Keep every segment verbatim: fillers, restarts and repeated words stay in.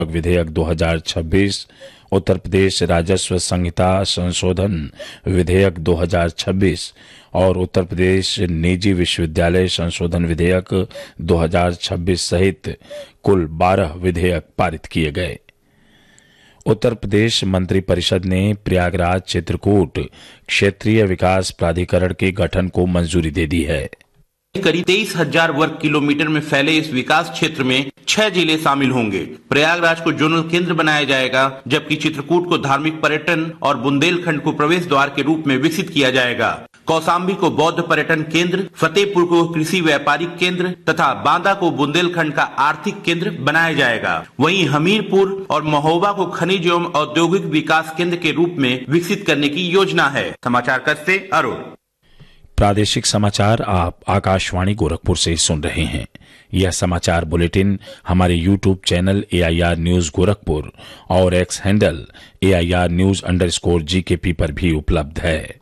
विधेयक दो हज़ार छब्बीस, उत्तर प्रदेश राजस्व संहिता संशोधन विधेयक दो हज़ार छब्बीस और उत्तर प्रदेश निजी विश्वविद्यालय संशोधन विधेयक दो हज़ार छब्बीस सहित कुल बारह विधेयक पारित किए गए। उत्तर प्रदेश मंत्रिपरिषद ने प्रयागराज चित्रकूट क्षेत्रीय विकास प्राधिकरण के गठन को मंजूरी दे दी है। करीब तेईस हजार वर्ग किलोमीटर में फैले इस विकास क्षेत्र में छह जिले शामिल होंगे। प्रयागराज को जोनल केंद्र बनाया जाएगा, जबकि चित्रकूट को धार्मिक पर्यटन और बुंदेलखंड को प्रवेश द्वार के रूप में विकसित किया जाएगा। कौशाम्बी को बौद्ध पर्यटन केंद्र, फतेहपुर को कृषि व्यापारिक केंद्र तथा बांदा को बुंदेलखंड का आर्थिक केंद्र बनाया जाएगा। वहीं हमीरपुर और महोबा को खनिज एवं औद्योगिक विकास केंद्र के रूप में विकसित करने की योजना है। समाचार कक्ष से अरुण। प्रादेशिक समाचार आप आकाशवाणी गोरखपुर से सुन रहे हैं। यह समाचार बुलेटिन हमारे YouTube channel A I R news Gorakhpur और x handle A I R news underscore G के पी पर भी उपलब्ध है।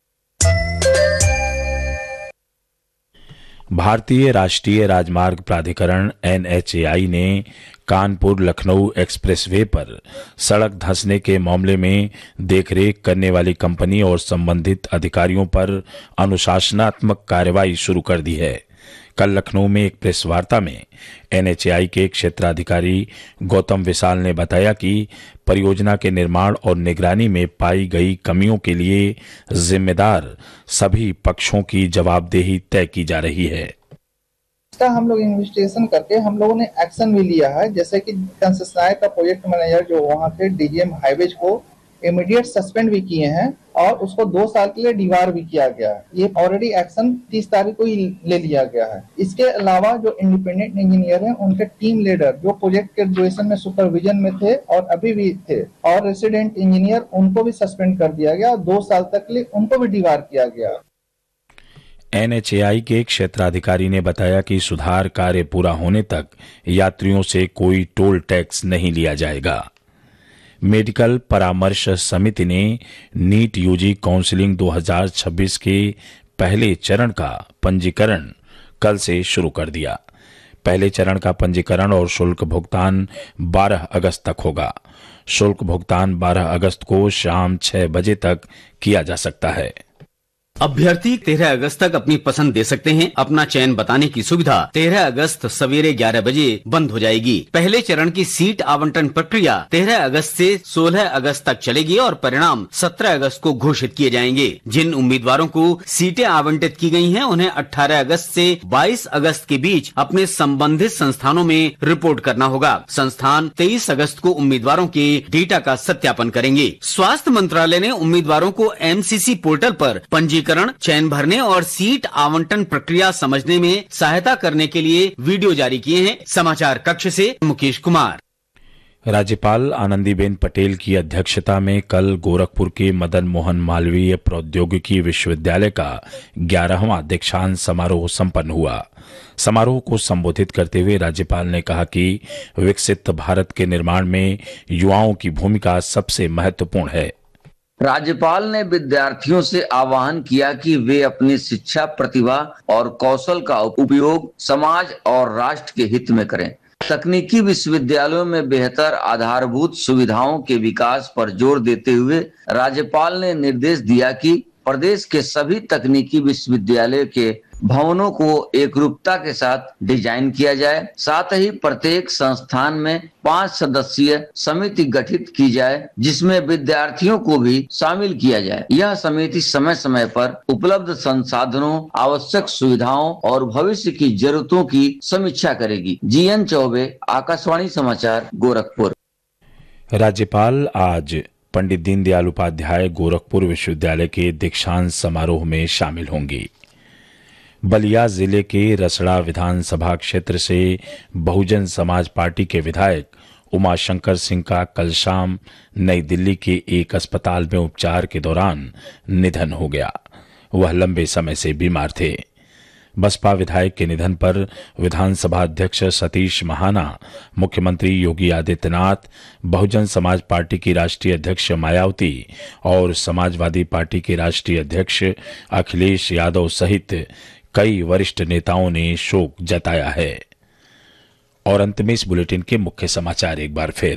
भारतीय राष्ट्रीय राजमार्ग प्राधिकरण एन एच ए आई ने कानपुर लखनऊ एक्सप्रेसवे पर सड़क धंसने के मामले में देखरेख करने वाली कंपनी और संबंधित अधिकारियों पर अनुशासनात्मक कार्रवाई शुरू कर दी है। कल लखनऊ में एक प्रेस वार्ता में एन एच ए आई के क्षेत्राधिकारी गौतम विशाल ने बताया कि परियोजना के निर्माण और निगरानी में पाई गई कमियों के लिए जिम्मेदार सभी पक्षों की जवाबदेही तय की जा रही है। इसका हम लोग इन्वेस्टिगेशन करके हम लोगों ने एक्शन भी लिया है, जैसे कि कंसेशनर का प्रोजेक्ट मैनेजर जो वहाँ थे डी जी एम हाईवेज को इमीडिएट सस्पेंड भी किए हैं और उसको दो साल के लिए डिवार भी किया गया है। ये ऑलरेडी एक्शन तीस तारीख को ही ले लिया गया है। इसके अलावा जो इंडिपेंडेंट इंजीनियर हैं उनके टीम लीडर जो प्रोजेक्ट के ड्यूरेशन में सुपरविजन में थे और अभी भी थे और रेसिडेंट इंजीनियर उनको भी सस्पेंड कर दिया गया और दो साल तक के लिए उनको भी डिवार किया गया। एन एच ए आई के क्षेत्राधिकारी ने बताया कि सुधार कार्य पूरा होने तक यात्रियों से कोई टोल टैक्स नहीं लिया जाएगा। मेडिकल परामर्श समिति ने नीट यूजी काउंसलिंग दो हज़ार छब्बीस के पहले चरण का पंजीकरण कल से शुरू कर दिया। पहले चरण का पंजीकरण और शुल्क भुगतान बारह अगस्त तक होगा। शुल्क भुगतान बारह अगस्त को शाम छह बजे तक किया जा सकता है। अभ्यर्थी तेरह अगस्त तक अपनी पसंद दे सकते हैं। अपना चयन बताने की सुविधा तेरह अगस्त सवेरे ग्यारह बजे बंद हो जाएगी। पहले चरण की सीट आवंटन प्रक्रिया तेरह अगस्त से सोलह अगस्त तक चलेगी और परिणाम सत्रह अगस्त को घोषित किए जाएंगे। जिन उम्मीदवारों को सीटें आवंटित की गई हैं, उन्हें अठारह अगस्त से बाईस अगस्त के बीच अपने संबंधित संस्थानों में रिपोर्ट करना होगा। संस्थान तेईस अगस्त को उम्मीदवारों के डेटा का सत्यापन करेंगे। स्वास्थ्य मंत्रालय ने उम्मीदवारों को एम सी सी पोर्टल पर पंजीकरण, चयन भरने और सीट आवंटन प्रक्रिया समझने में सहायता करने के लिए वीडियो जारी किए हैं। समाचार कक्ष से मुकेश कुमार। राज्यपाल आनंदीबेन पटेल की अध्यक्षता में कल गोरखपुर के मदन मोहन मालवीय प्रौद्योगिकी विश्वविद्यालय का ग्यारहवां दीक्षांत समारोह संपन्न हुआ। समारोह को संबोधित करते हुए राज्यपाल ने कहा कि विकसित भारत के निर्माण में युवाओं की भूमिका सबसे महत्वपूर्ण है। राज्यपाल ने विद्यार्थियों से आह्वान किया कि वे अपनी शिक्षा, प्रतिभा और कौशल का उपयोग समाज और राष्ट्र के हित में करें। तकनीकी विश्वविद्यालयों में बेहतर आधारभूत सुविधाओं के विकास पर जोर देते हुए राज्यपाल ने निर्देश दिया कि प्रदेश के सभी तकनीकी विश्वविद्यालय के भवनों को एकरूपता के साथ डिजाइन किया जाए। साथ ही प्रत्येक संस्थान में पांच सदस्यीय समिति गठित की जाए, जिसमें विद्यार्थियों को भी शामिल किया जाए। यह समिति समय समय पर उपलब्ध संसाधनों, आवश्यक सुविधाओं और भविष्य की जरूरतों की समीक्षा करेगी। जी एन चौबे, आकाशवाणी समाचार, गोरखपुर। राज्यपाल आज पंडित दीनदयाल उपाध्याय गोरखपुर विश्वविद्यालय के दीक्षांत समारोह में शामिल होंगी। बलिया जिले के रसड़ा विधानसभा क्षेत्र से बहुजन समाज पार्टी के विधायक उमाशंकर सिंह का कल शाम नई दिल्ली के एक अस्पताल में उपचार के दौरान निधन हो गया। वह लंबे समय से बीमार थे। बसपा विधायक के निधन पर विधानसभा अध्यक्ष सतीश महाना, मुख्यमंत्री योगी आदित्यनाथ, बहुजन समाज पार्टी की राष्ट्रीय अध्यक्ष मायावती और समाजवादी पार्टी के राष्ट्रीय अध्यक्ष अखिलेश यादव सहित कई वरिष्ठ नेताओं ने शोक जताया है। और अंत में इस बुलेटिन के मुख्य समाचार एक बार फिर।